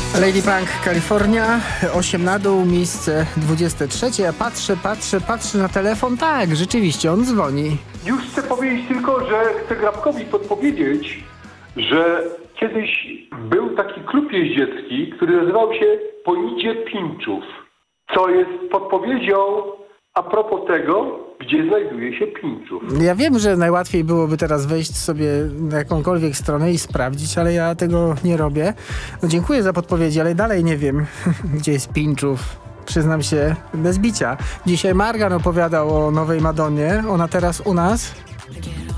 Lady Punk, Kalifornia, 8 na dół, miejsce 23. Ja patrzę na telefon. Tak, rzeczywiście, on dzwoni. Już chcę powiedzieć tylko, że chcę Grabkowi podpowiedzieć, że kiedyś był taki klub jeździecki, który nazywał się Ponidzie Pinczów, co jest podpowiedzią a propos tego, gdzie znajduje się Pinczów. Ja wiem, że najłatwiej byłoby teraz wejść sobie na jakąkolwiek stronę i sprawdzić, ale ja tego nie robię. No dziękuję za podpowiedzi, ale dalej nie wiem, gdzie jest Pinczów. Przyznam się, bez bicia. Dzisiaj Margan opowiadał o nowej Madonnie. Ona teraz u nas.